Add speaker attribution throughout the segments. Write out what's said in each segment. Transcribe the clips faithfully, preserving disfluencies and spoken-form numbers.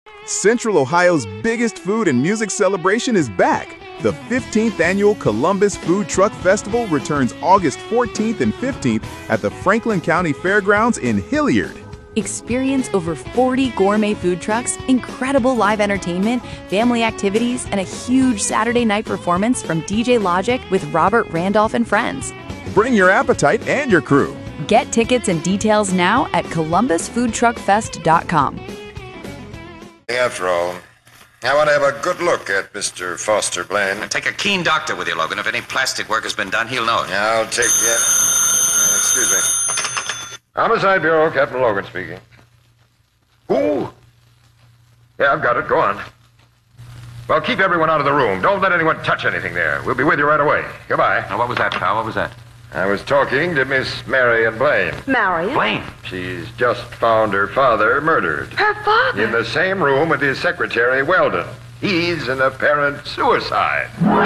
Speaker 1: Central Ohio's biggest food and music celebration is back. The fifteenth Annual Columbus Food Truck Festival returns August fourteenth and fifteenth at the Franklin County Fairgrounds in Hilliard.
Speaker 2: Experience over forty gourmet food trucks, incredible live entertainment, family activities, and a huge Saturday night performance from D J Logic with Robert Randolph and friends.
Speaker 1: Bring your appetite and your crew.
Speaker 2: Get tickets and details now at columbus food truck fest dot com.
Speaker 3: After all, I want to have a good look at Mister Foster Blaine.
Speaker 4: And take a keen doctor with you, Logan. If any plastic work has been done, he'll know it.
Speaker 3: I'll take it. Uh, excuse me. Homicide Bureau, Captain Logan speaking. Who? Yeah, I've got it. Go on. Well, keep everyone out of the room. Don't let anyone touch anything there. We'll be with you right away. Goodbye.
Speaker 4: Now, what was that, pal? What was that?
Speaker 3: I was talking to Miss Marion Blaine.
Speaker 5: Marion?
Speaker 4: Blaine?
Speaker 3: She's just found her father murdered.
Speaker 5: Her father?
Speaker 3: In the same room with his secretary, Weldon. He's an apparent suicide.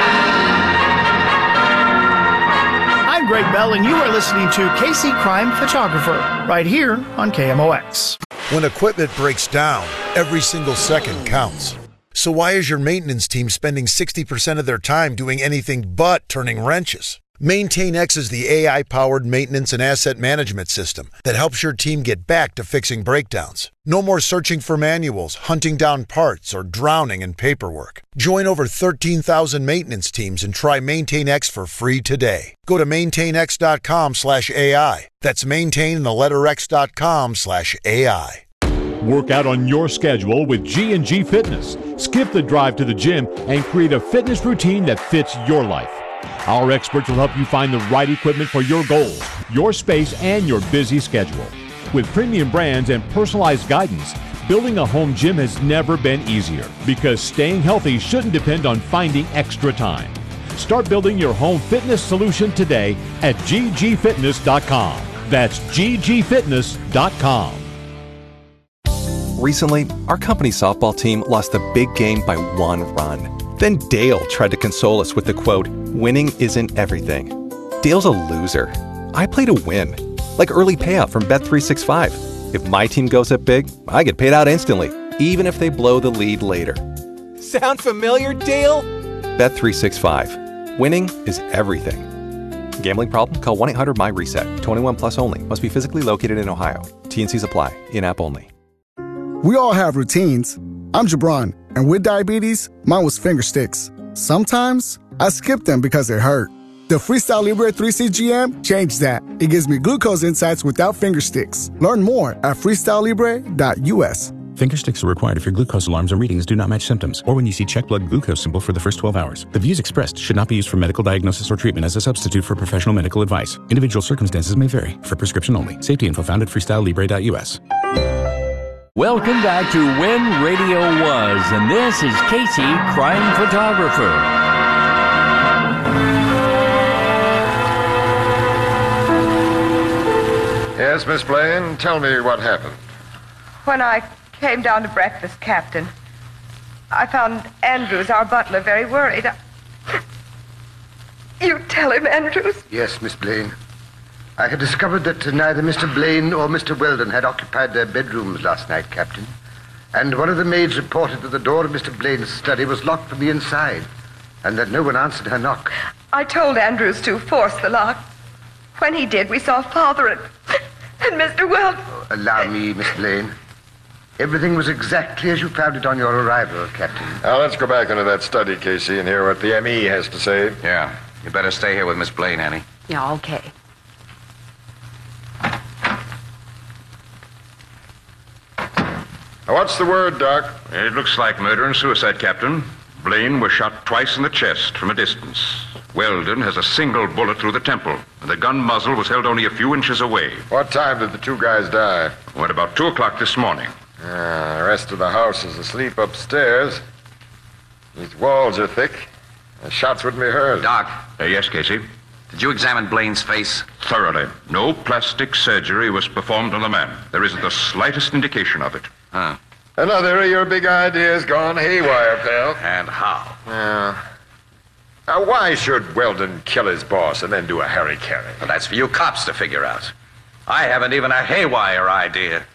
Speaker 6: I'm Greg Bell, and you are listening to K C Crime Photographer, right here on K M O X.
Speaker 7: When equipment breaks down, every single second counts. So why is your maintenance team spending sixty percent of their time doing anything but turning wrenches? MaintainX is the A I-powered maintenance and asset management system that helps your team get back to fixing breakdowns. No more searching for manuals, hunting down parts, or drowning in paperwork. Join over thirteen thousand maintenance teams and try MaintainX for free today. Go to maintainx.com slash AI. That's maintain the letter X dot com slash AI.
Speaker 8: Work out on your schedule with G and G Fitness. Skip the drive to the gym and create a fitness routine that fits your life. Our experts will help you find the right equipment for your goals, your space, and your busy schedule. With premium brands and personalized guidance, building a home gym has never been easier because staying healthy shouldn't depend on finding extra time. Start building your home fitness solution today at g g fitness dot com. That's g g fitness dot com.
Speaker 9: Recently, our company softball team lost a big game by one run. Then Dale tried to console us with the quote, "Winning isn't everything." Dale's a loser. I play to win. Like early payout from Bet three sixty-five. If my team goes up big, I get paid out instantly, even if they blow the lead later.
Speaker 10: Sound familiar, Dale?
Speaker 9: Bet three sixty-five. Winning is everything. Gambling problem? Call one eight hundred M Y reset. twenty-one plus only. Must be physically located in Ohio. T and Cs apply. In-app only.
Speaker 11: We all have routines. I'm Jabron, and with diabetes, mine was finger sticks. Sometimes, I skip them because it hurt. The Freestyle Libre three C G M changed that. It gives me glucose insights without finger sticks. Learn more at freestyle libre dot U S.
Speaker 12: Finger sticks are required if your glucose alarms or readings do not match symptoms, or when you see check blood glucose symbol for the first twelve hours. The views expressed should not be used for medical diagnosis or treatment as a substitute for professional medical advice. Individual circumstances may vary. For prescription only. Safety info found at freestyle libre dot U S.
Speaker 13: Welcome back to When Radio Was, and this is K C, Crime Photographer.
Speaker 3: Yes, Miss Blaine, tell me what happened.
Speaker 5: When I came down to breakfast, Captain, I found Andrews, our butler, very worried. I... You tell him, Andrews?
Speaker 14: Yes, Miss Blaine. I had discovered that neither Mister Blaine or Mister Weldon had occupied their bedrooms last night, Captain. And one of the maids reported that the door of Mister Blaine's study was locked from the inside, and that no one answered her knock.
Speaker 5: I told Andrews to force the lock. When he did, we saw Father and, and Mister Weldon.
Speaker 14: Oh, allow me, Miss Blaine. Everything was exactly as you found it on your arrival, Captain.
Speaker 3: Now, let's go back into that study, Casey, and hear what the M E has to say.
Speaker 4: Yeah. You better stay here with Miss Blaine, Annie.
Speaker 5: Yeah, okay.
Speaker 3: Now, what's the word, Doc?
Speaker 15: It looks like murder and suicide, Captain. Blaine was shot twice in the chest from a distance. Weldon has a single bullet through the temple, and the gun muzzle was held only a few inches away.
Speaker 3: What time did the two guys die?
Speaker 15: Well, at about two o'clock this morning.
Speaker 3: Uh, the rest of the house is asleep upstairs. These walls are thick. The shots wouldn't be heard.
Speaker 4: Doc.
Speaker 15: Uh, yes, Casey?
Speaker 4: Did you examine Blaine's face?
Speaker 15: Thoroughly. No plastic surgery was performed on the man. There isn't the slightest indication of it.
Speaker 4: Huh.
Speaker 3: Another of your big ideas gone haywire, pal.
Speaker 4: And how?
Speaker 3: Yeah. Now, why should Weldon kill his boss and then do a harry-carry?
Speaker 4: Well, that's for you cops to figure out. I haven't even a haywire idea.